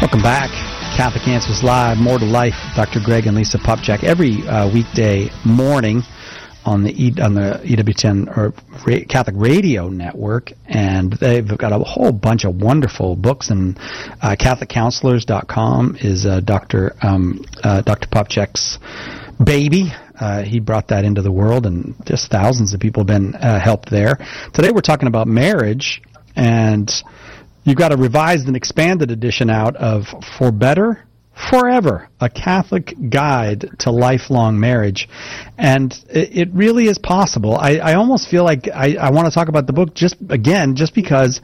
Welcome back. Catholic Answers Live, More to Life, Dr. Greg and Lisa Popcak, every weekday morning on the EWTN or Catholic Radio Network, and they've got a whole bunch of wonderful books. And CatholicCounselors.com is Dr. Popcak's baby. He brought that into the world, and just thousands of people have been helped there. Today we're talking about marriage, and you've got a revised and expanded edition out of For Better Forever, a Catholic guide to lifelong marriage. And it really is possible. I almost feel like I want to talk about the book just because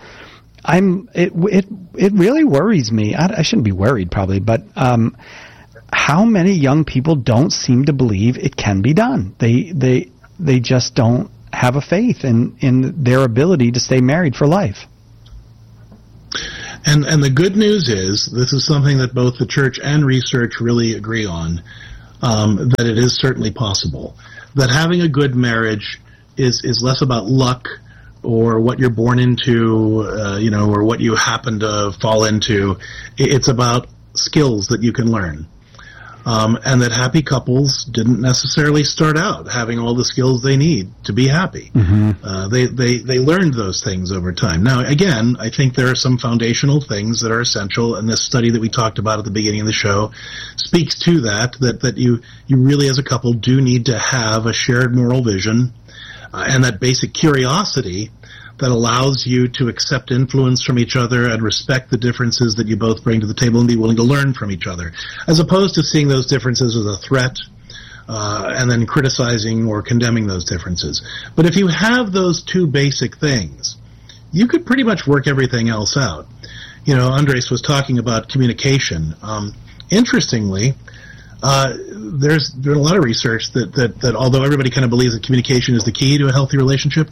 it really worries me. I shouldn't be worried probably, but how many young people don't seem to believe it can be done. They just don't have a faith in their ability to stay married for life. And the good news is, this is something that both the church and research really agree on, that it is certainly possible. That having a good marriage is less about luck or what you're born into, or what you happen to fall into. It's about skills that you can learn. And that happy couples didn't necessarily start out having all the skills they need to be happy. Mm-hmm. They learned those things over time. Now, again, I think there are some foundational things that are essential, and this study that we talked about at the beginning of the show speaks to that you really as a couple do need to have a shared moral vision and that basic curiosity that allows you to accept influence from each other and respect the differences that you both bring to the table and be willing to learn from each other, as opposed to seeing those differences as a threat and then criticizing or condemning those differences. But if you have those two basic things, you could pretty much work everything else out. Andres was talking about communication. Interestingly, there's been a lot of research that although everybody kind of believes that communication is the key to a healthy relationship,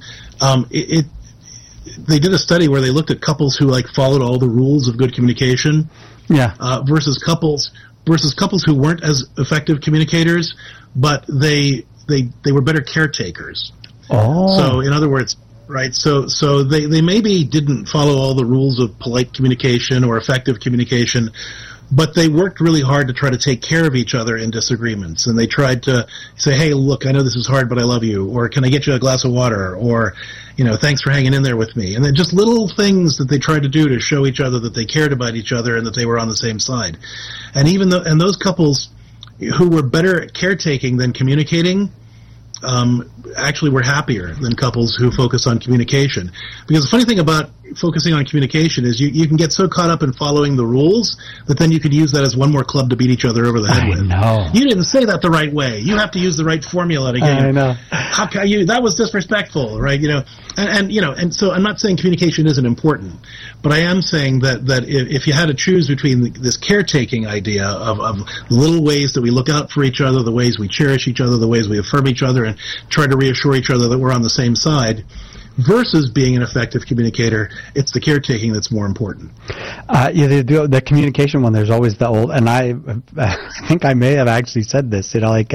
they did a study where they looked at couples who followed all the rules of good communication, versus couples who weren't as effective communicators, but they were better caretakers. Oh. So in other words, right? So they maybe didn't follow all the rules of polite communication or effective communication, but they worked really hard to try to take care of each other in disagreements. And they tried to say, hey, look, I know this is hard, but I love you. Or can I get you a glass of water? Or, thanks for hanging in there with me. And then just little things that they tried to do to show each other that they cared about each other and that they were on the same side. And and those couples who were better at caretaking than communicating, actually were happier than couples who focus on communication. Because the funny thing about focusing on communication is you can get so caught up in following the rules that then you could use that as one more club to beat each other over the head with. Know. You didn't say that the right way. You have to use the right formula to get I know. How can you? That was disrespectful, right? And so I'm not saying communication isn't important, but I am saying that if you had to choose between this caretaking idea of little ways that we look out for each other, the ways we cherish each other, the ways we affirm each other, and try to reassure each other that we're on the same side, versus being an effective communicator, it's the caretaking that's more important. The communication one, there's always the old, and I think I may have actually said this,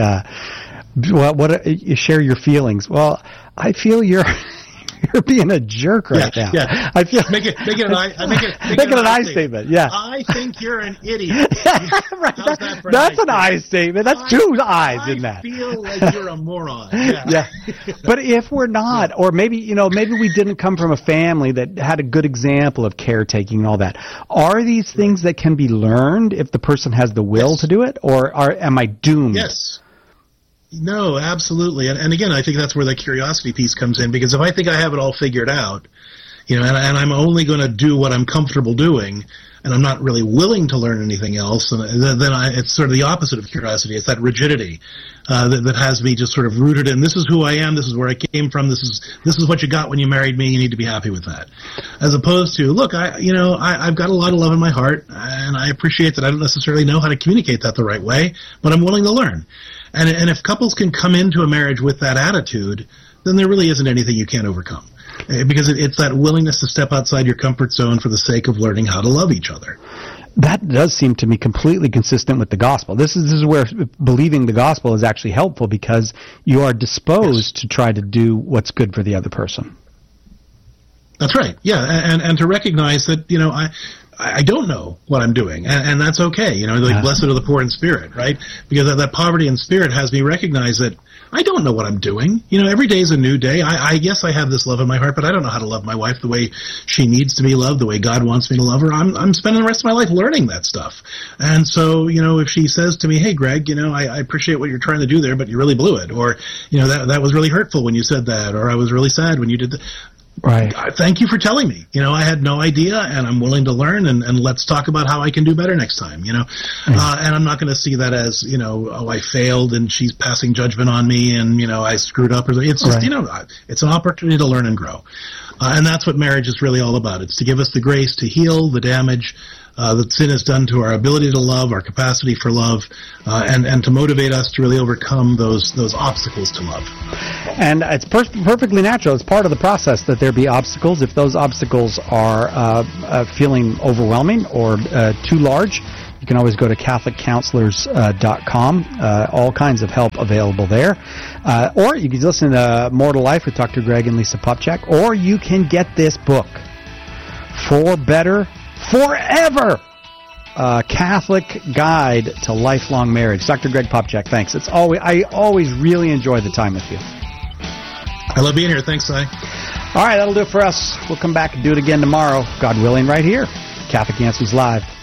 you share your feelings. Well, I feel you're being a jerk now. Yeah. I feel make it an I statement. Yeah. I think you're an idiot. Right. That's an I statement. That's two I's in that. I feel like you're a moron. Yeah. But if we're not, or maybe we didn't come from a family that had a good example of caretaking and all that. Are these things that can be learned if the person has the will to do it, or am I doomed? Yes. No, absolutely. And again, I think that's where the curiosity piece comes in, because if I think I have it all figured out, and I'm only going to do what I'm comfortable doing, and I'm not really willing to learn anything else, and then it's sort of the opposite of curiosity. It's that rigidity that has me just sort of rooted in, this is who I am, this is where I came from, this is what you got when you married me, you need to be happy with that. As opposed to, look, I've got a lot of love in my heart, and I appreciate that I don't necessarily know how to communicate that the right way, but I'm willing to learn. And if couples can come into a marriage with that attitude, then there really isn't anything you can't overcome. Because it's that willingness to step outside your comfort zone for the sake of learning how to love each other. That does seem to me completely consistent with the gospel. This is where believing the gospel is actually helpful, because you are disposed to try to do what's good for the other person. That's right. Yeah, and to recognize that, I don't know what I'm doing, and that's okay. You know, like blessed are the poor in spirit, right? Because that poverty in spirit has me recognize that I don't know what I'm doing. You know, every day is a new day. I guess I have this love in my heart, but I don't know how to love my wife the way she needs to be loved, the way God wants me to love her. I'm spending the rest of my life learning that stuff. And so, you know, if she says to me, hey, Greg, you know, I appreciate what you're trying to do there, but you really blew it. Or, you know, that was really hurtful when you said that. Or I was really sad when you did that. Right. Thank you for telling me. You know, I had no idea, and I'm willing to learn, and let's talk about how I can do better next time, you know. And I'm not going to see that as, you know, oh, I failed and she's passing judgment on me and, you know, I screwed up. It's just, you know, it's an opportunity to learn and grow. And that's what marriage is really all about. It's to give us the grace to heal the damage that sin has done to our ability to love, our capacity for love, and to motivate us to really overcome those obstacles to love. And it's perfectly natural. It's part of the process that there be obstacles. If those obstacles are feeling overwhelming or too large, you can always go to CatholicCounselors.com. All kinds of help available there. Or you can listen to More to Life with Dr. Greg and Lisa Popcak, or you can get this book, For Better Forever, Catholic Guide to Lifelong Marriage. Dr. Greg Popcak, thanks. I always really enjoy the time with you. I love being here. Thanks, Si. All right, that'll do it for us. We'll come back and do it again tomorrow, God willing, right here. Catholic Answers Live.